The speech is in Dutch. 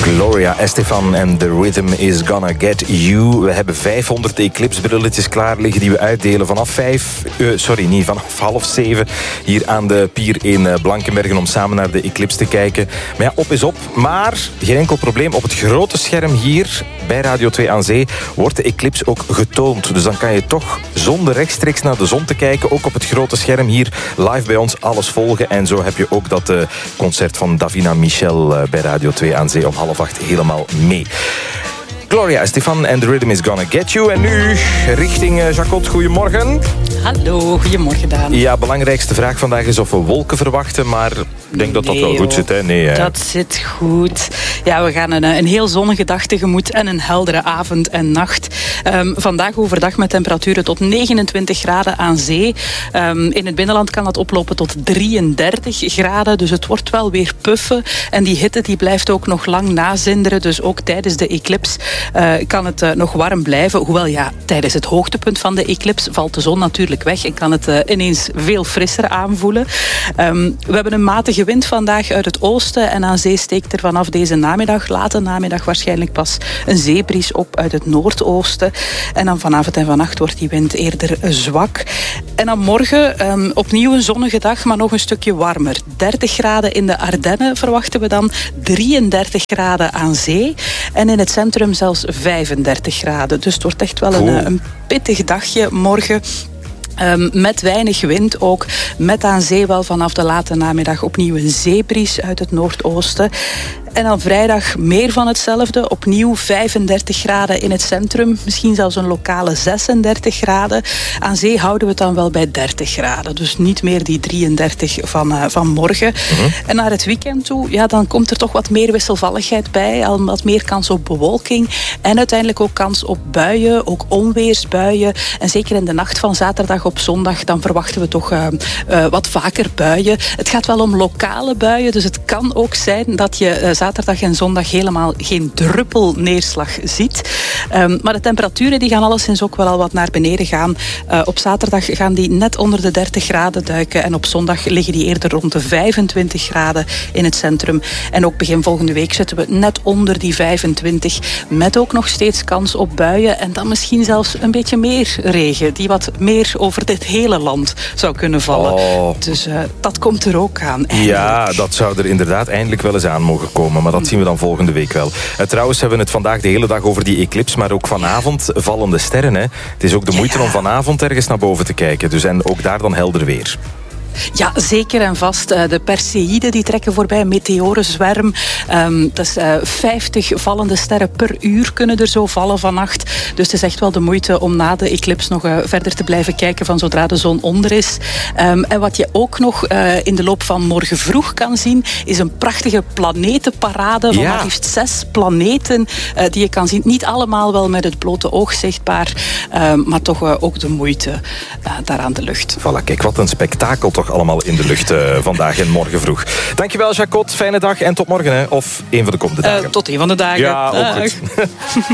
Gloria Estefan en The Rhythm is Gonna Get You. We hebben 500 Eclipse-brilletjes klaar liggen die we uitdelen vanaf 7:30 hier aan de pier in Blankenbergen om samen naar de Eclipse te kijken. Maar ja, op is op. Maar geen enkel probleem. Op het grote scherm hier bij Radio 2 aan Zee wordt de Eclipse ook getoond. Dus dan kan je toch zonder rechtstreeks naar de zon te kijken, ook op het grote scherm hier live bij ons alles volgen. En zo heb je ook dat concert van Davina Michel bij Radio 2 aan Zee om 7:30 helemaal mee. Gloria Estefan en The Rhythm is Gonna Get You. En nu richting Jacot. Goedemorgen. Hallo, goedemorgen Daan. Ja, belangrijkste vraag vandaag is of we wolken verwachten, maar ik denk dat dat wel goed zit. Hè? Nee, dat zit goed. Ja, we gaan een heel zonnige dag tegemoet en een heldere avond en nacht. Vandaag overdag met temperaturen tot 29 graden aan zee. In het binnenland kan dat oplopen tot 33 graden, dus het wordt wel weer puffen. En die hitte die blijft ook nog lang nazinderen, dus ook tijdens de eclipse kan het nog warm blijven. Hoewel, ja, tijdens het hoogtepunt van de eclipse valt de zon natuurlijk weg en kan het ineens veel frisser aanvoelen. We hebben een matige wind vandaag uit het oosten en aan zee steekt er vanaf deze namiddag, late namiddag waarschijnlijk pas een zeebries op uit het noordoosten. En dan vanavond en vannacht wordt die wind eerder zwak. En dan morgen opnieuw een zonnige dag, maar nog een stukje warmer. 30 graden in de Ardennen verwachten we dan, 33 graden aan zee. En in het centrum zelfs 35 graden. Dus het wordt echt wel een pittig dagje morgen. Met weinig wind ook. Met aan zee wel vanaf de late namiddag opnieuw een zeebries uit het noordoosten. En dan vrijdag meer van hetzelfde. Opnieuw 35 graden in het centrum. Misschien zelfs een lokale 36 graden. Aan zee houden we het dan wel bij 30 graden. Dus niet meer die 33 van morgen. Mm-hmm. En naar het weekend toe, ja, dan komt er toch wat meer wisselvalligheid bij. Al wat meer kans op bewolking. En uiteindelijk ook kans op buien. Ook onweersbuien. En zeker in de nacht van zaterdag op zondag, dan verwachten we toch wat vaker buien. Het gaat wel om lokale buien. Dus het kan ook zijn dat je zaterdag en zondag helemaal geen druppel neerslag ziet. Maar de temperaturen die gaan alleszins ook wel al wat naar beneden gaan. Op zaterdag gaan die net onder de 30 graden duiken. En op zondag liggen die eerder rond de 25 graden in het centrum. En ook begin volgende week zitten we net onder die 25. Met ook nog steeds kans op buien. En dan misschien zelfs een beetje meer regen. Die wat meer over dit hele land zou kunnen vallen. Oh. Dus dat komt er ook aan. Eindelijk. Ja, dat zou er inderdaad eindelijk wel eens aan mogen komen. Maar dat zien we dan volgende week wel. Trouwens hebben we het vandaag de hele dag over die eclipse, maar ook vanavond vallende sterren. Hè. Het is ook de moeite om vanavond ergens naar boven te kijken. Dus en ook daar dan helder weer. Ja, zeker en vast. De Perseïden die trekken voorbij, meteorenzwerm. Dat is 50 vallende sterren per uur kunnen er zo vallen vannacht. Dus het is echt wel de moeite om na de eclipse nog verder te blijven kijken van zodra de zon onder is. En wat je ook nog in de loop van morgen vroeg kan zien, is een prachtige planetenparade van maar liefst 6 planeten die je kan zien. Niet allemaal wel met het blote oog zichtbaar, maar toch ook de moeite daar aan de lucht. Voilà, kijk, wat een spektakel toch allemaal in de lucht vandaag en morgen vroeg. Dankjewel, Jacot. Fijne dag en tot morgen. Hè. Of een van de komende dagen. Tot een van de dagen. Ja, ook goed.